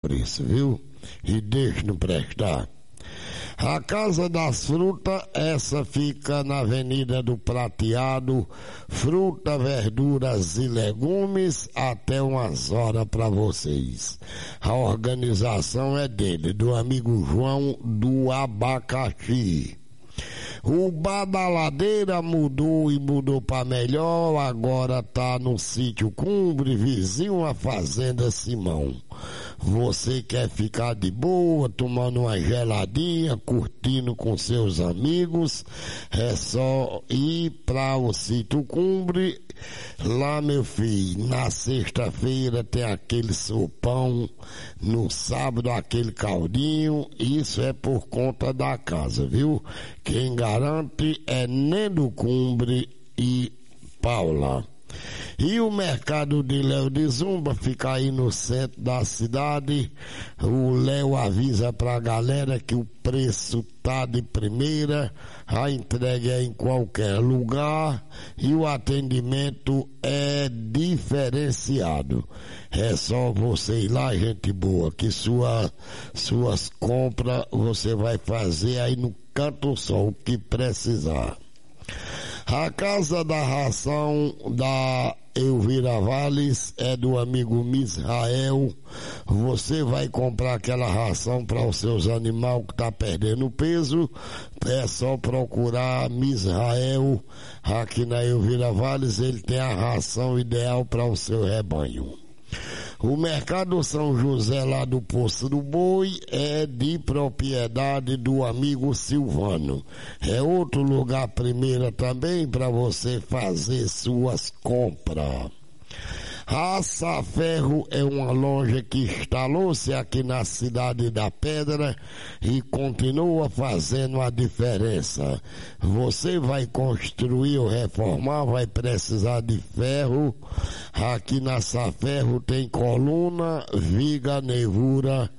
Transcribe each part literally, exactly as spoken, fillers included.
preço, viu? E deixe não prestar. A Casa das Frutas, essa fica na Avenida do Prateado, fruta, verduras e legumes, até umas horas para vocês. A organização é dele, do amigo João do Abacaxi. O Bar da Ladeira mudou e mudou para melhor, agora tá no Sítio Cumbre, vizinho à Fazenda Simão. Você quer ficar de boa, tomando uma geladinha, curtindo com seus amigos, é só ir para o Sítio Cumbre. Lá, meu filho, na sexta-feira tem aquele sopão, no sábado aquele caldinho, isso é por conta da casa, viu? Quem garante é Nendo Cumbre e Paula. E o mercado de Léo de Zumba fica aí no centro da cidade. O Léo avisa pra galera que o preço tá de primeira, a entrega é em qualquer lugar e o atendimento é diferenciado. É só você ir lá, gente boa, que sua, suas compras você vai fazer aí no canto só, o que precisar. A Casa da Ração da Elvira Valles é do amigo Misrael. Você vai comprar aquela ração para os seus animais que tá perdendo peso, é só procurar Misrael aqui na Elvira Valles, ele tem a ração ideal para o seu rebanho. O Mercado São José lá do Poço do Boi é de propriedade do amigo Silvano. É outro lugar primeira também para você fazer suas compras. A Saferro é uma loja que instalou-se aqui na Cidade da Pedra e continua fazendo a diferença. Você vai construir ou reformar, vai precisar de ferro. Aqui na Saferro tem coluna, viga, nervura,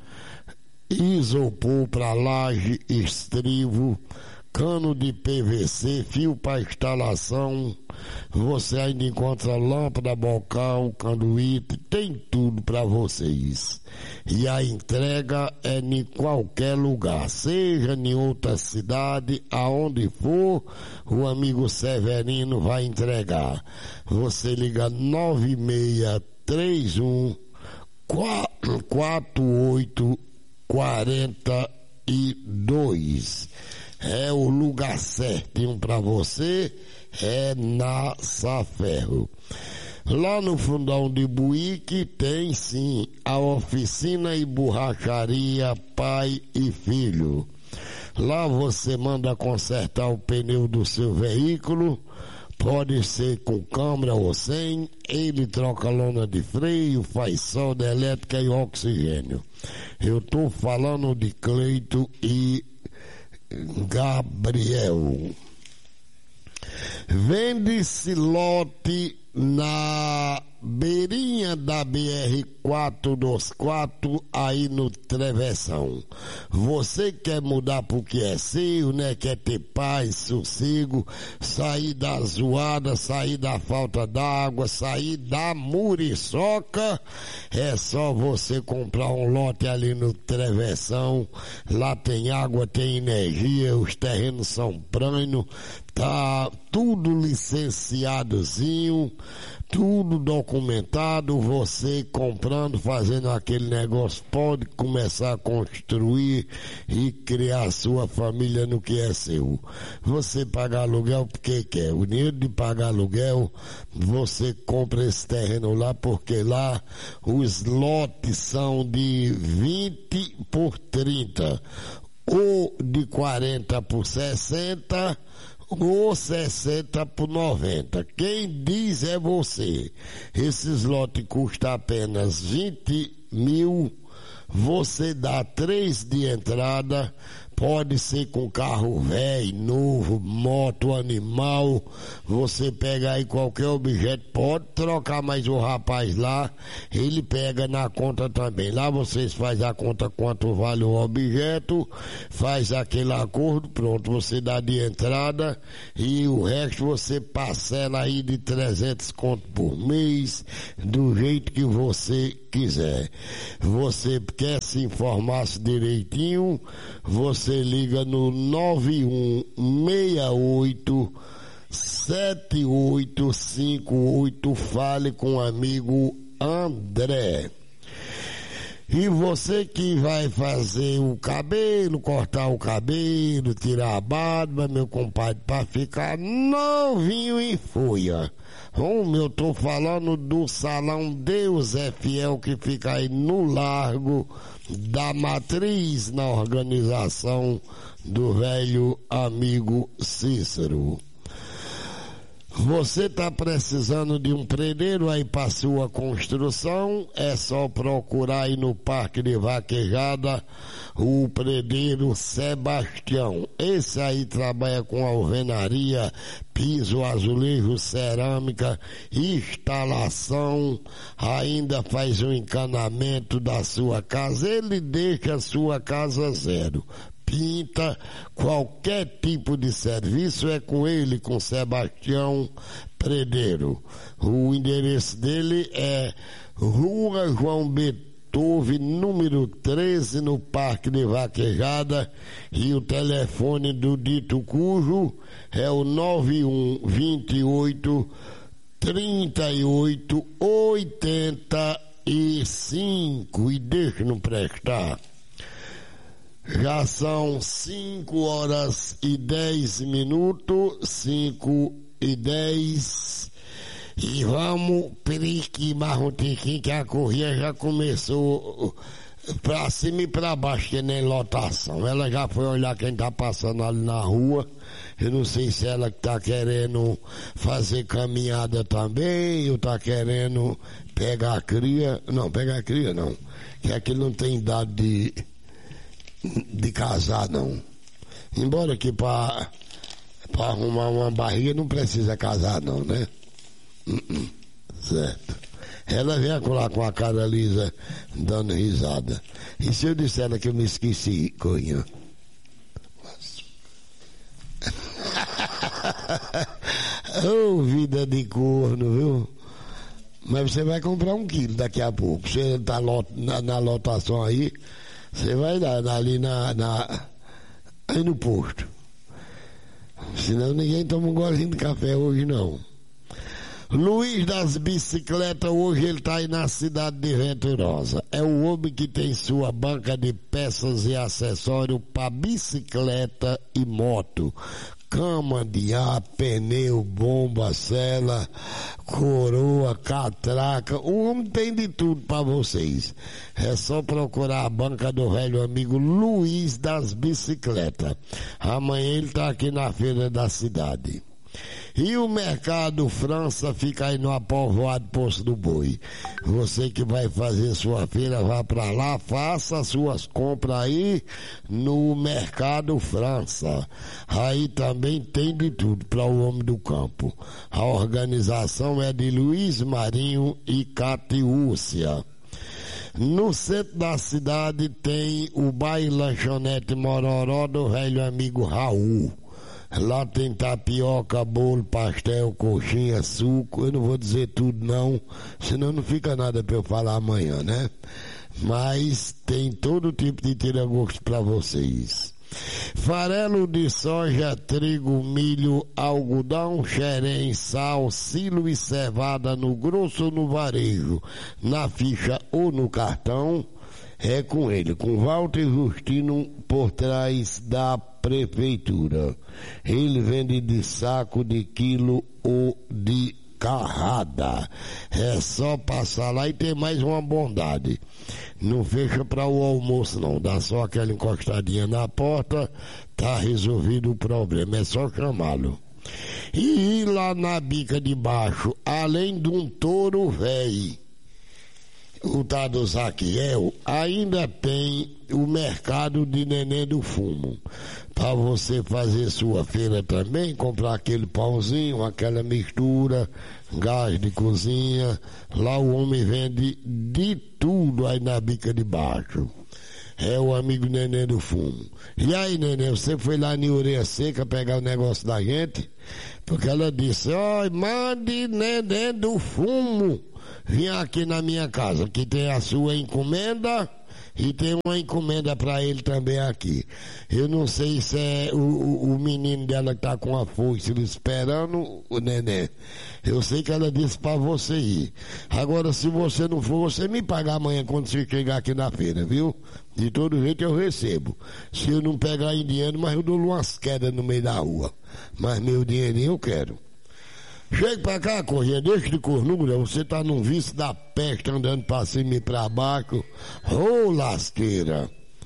isopor para laje, estrivo, cano de P V C, fio para instalação. Você ainda encontra lâmpada, bocal, canduíte, tem tudo para vocês. E a entrega é em qualquer lugar, seja em outra cidade, aonde for, o amigo Severino vai entregar. Você liga nove seis três um quatro oito quatro dois. É o lugar certinho para você, é na Saferro. Lá no Fundão de Buíque tem sim a oficina e borracharia pai e filho. Lá você manda consertar o pneu do seu veículo, pode ser com câmara ou sem, ele troca lona de freio, faz solda elétrica e oxigênio. Eu tô falando de Cleito e Gabriel. Vende-se lote na beirinha da B R quatrocentos e vinte e quatro, aí no Travessão. Você quer mudar pro que é seu, né? Quer ter paz, sossego, sair da zoada, sair da falta d'água, sair da muriçoca. É só você comprar um lote ali no Travessão. Lá tem água, tem energia, os terrenos são planos, tá tudo licenciadozinho, tudo documentado. Você comprando, fazendo aquele negócio, pode começar a construir e criar sua família no que é seu. Você pagar aluguel porque quer. O dinheiro de pagar aluguel, você compra esse terreno lá, porque lá os lotes são de vinte por trinta, ou de quarenta por sessenta, ou sessenta por noventa. Quem diz é você. Esses lotes custam apenas vinte mil. Você dá três de entrada Pode ser com carro velho, novo, moto, animal. Você pega aí qualquer objeto, pode trocar, mas o rapaz lá, ele pega na conta também. Lá vocês fazem a conta quanto vale o objeto, faz aquele acordo, pronto, você dá de entrada e o resto você parcela aí de trezentos conto por mês, do jeito que você quiser. Você quer se informar direitinho, você liga no nove um seis oito sete oito cinco oito, fale com o amigo André. E você que vai fazer o cabelo, cortar o cabelo, tirar a barba, meu compadre, para ficar novinho e folha. Hum, eu tô falando do Salão Deus é Fiel, que fica aí no Largo da Matriz, na organização do velho amigo Cícero. Você está precisando de um predeiro aí para sua construção? É só procurar aí no Parque de Vaquejada o predeiro Sebastião. Esse aí trabalha com alvenaria, piso, azulejo, cerâmica, instalação, ainda faz o encanamento da sua casa. Ele deixa a sua casa zero. Pinta, qualquer tipo de serviço é com ele, com Sebastião Predeiro. O endereço dele é Rua João Beethoven, número treze, no Parque de Vaquejada, e o telefone do dito cujo é o nove um dois oito trinta e oito oitenta e cinco. E deixa não prestar. Já são cinco horas e dez minutos, cinco e dez, e vamos periquir mais um tiquinho, que a corrida já começou pra cima e pra baixo, que nem lotação. Ela já foi olhar quem tá passando ali na rua. Eu não sei se ela tá querendo fazer caminhada também, ou tá querendo pegar a cria. Não, pegar a cria não, que aqui não tem idade de... de casar não. Embora que para para arrumar uma barriga não precisa casar não, né? Uh-uh. Certo. Ela vem lá com a cara lisa dando risada. E se eu disser ela que eu me esqueci, Cunha? Oh, vida de corno, viu? Mas você vai comprar um quilo daqui a pouco. Você tá lot, na, na lotação aí, você vai dar ali na, na, aí no posto. Senão ninguém toma um golinho de café hoje não. Luiz das Bicicletas, hoje ele está aí na cidade de Venturosa. É o homem que tem sua banca de peças e acessórios para bicicleta e moto. Cama de ar, pneu, bomba, sela, coroa, catraca. O homem tem de tudo para vocês. É só procurar a banca do velho amigo Luiz das Bicicletas. Amanhã ele está aqui na feira da cidade. E o Mercado França fica aí no Apovoado Poço do Boi. Você que vai fazer sua feira, vá para lá, faça suas compras aí no Mercado França. Aí também tem de tudo para o homem do campo. A organização é de Luiz Marinho e Catiúcia. No centro da cidade tem o Baile Lanchonete Mororó do velho amigo Raul. Lá tem tapioca, bolo, pastel, coxinha, suco. Eu não vou dizer tudo não, senão não fica nada para eu falar amanhã, né? Mas tem todo tipo de tira-gosto para vocês. Farelo de soja, trigo, milho, algodão, xerém, sal, silo e cevada no grosso ou no varejo, na ficha ou no cartão. É com ele, com Walter Justino por trás da prefeitura. Ele vende de saco, de quilo ou de carrada. É só passar lá e tem mais uma bondade. Não fecha para o almoço não, dá só aquela encostadinha na porta, tá resolvido o problema, é só chamá-lo. E lá na bica de baixo, além de um touro velho, o tal do Zaquiel, ainda tem o mercado de Neném do Fumo. Para você fazer sua feira também, comprar aquele pãozinho, aquela mistura, gás de cozinha. Lá o homem vende de tudo aí na bica de baixo. É o amigo Neném do Fumo. E aí, Neném, você foi lá em Orelha Seca pegar o negócio da gente? Porque ela disse, ó, oh, mande Neném do Fumo vir aqui na minha casa, que tem a sua encomenda e tem uma encomenda para ele também aqui. Eu não sei se é o, o, o menino dela que tá com a foice esperando o Neném. Eu sei que ela disse para você ir. Agora, se você não for, você me paga amanhã quando você chegar aqui na feira, viu? De todo jeito eu recebo. Se eu não pegar em dinheiro, mas eu dou umas quedas no meio da rua. Mas meu dinheirinho eu quero. Chega pra cá, Corrinha, deixa de cornura, você tá num vício da peste andando pra cima e pra baixo. Ô, oh, lasqueira.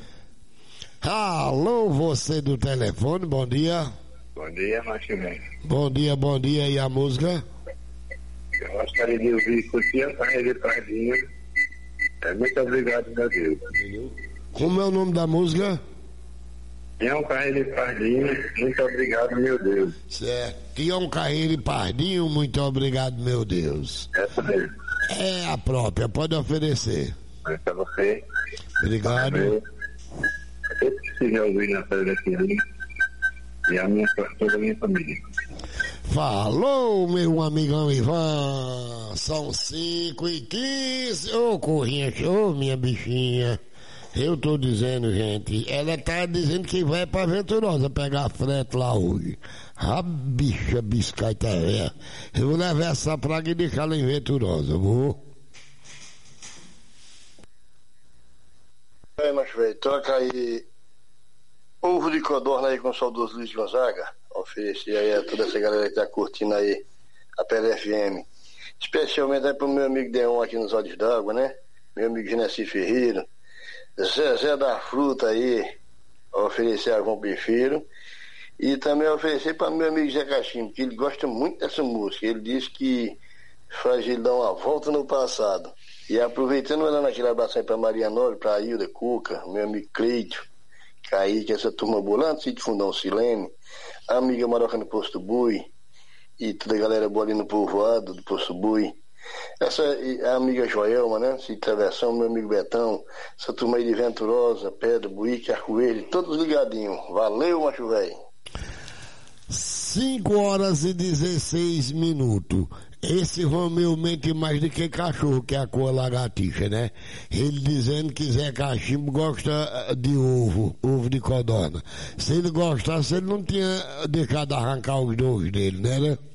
Alô, você do telefone, bom dia. Bom dia, Márcio. Bom dia, bom dia, e a música? Eu gostaria de ouvir Curtindo Carreira Pardinho. É, muito obrigado, meu Deus. Como é o nome da música? Tião Carreiro Pardinho, muito obrigado, meu Deus. Certo. Tião Carreiro Pardinho, muito obrigado, meu Deus. Essa mesmo. É a própria, pode oferecer. É pra você. Obrigado. Eu estiver ouvindo na feira desse ano. E a minha, toda a minha família. Falou, meu amigão Ivan. São cinco e quinze. Ô, Corrinha, ô, minha bichinha. Eu tô dizendo, gente, ela tá dizendo que vai pra Venturosa pegar frete lá hoje. A bicha biscaita é. Eu vou levar essa praga e deixar ela em Venturosa, vou. É, mas velho, toca aí ovo de codorna aí com o saudoso Luiz Gonzaga. Ofereci aí a toda essa galera que tá curtindo aí a P L F M. Especialmente aí pro meu amigo Deon aqui nos Olhos d'Água, né? Meu amigo Genesi Ferreira. Zezé da Fruta aí, oferecer a João Perfeiro. E também oferecer para meu amigo Zé Cachimbo, que ele gosta muito dessa música. Ele diz que faz ele dar uma volta no passado. E aproveitando, mandando aquele abraço aí para Maria Nobre, para Hilda Cuca, meu amigo Cleito, Kaique, essa turma bolante, Sítio Fundão Silene, a amiga Maroca no Posto Bui, e toda a galera boa ali no povoado do Posto Bui. Essa é a amiga Joelma, né? Se Travessão, meu amigo Betão, essa turma aí de Venturosa, Pedra, Buíque, Arco Verde, todos ligadinhos. Valeu, macho velho. cinco horas e dezesseis minutos. Esse Romeu mente mais do que cachorro, que é a cor lagartixa, né? Ele dizendo que Zé Cachimbo gosta de ovo, ovo de codorna. Se ele gostasse, ele não tinha deixado arrancar os dois dele, né? né?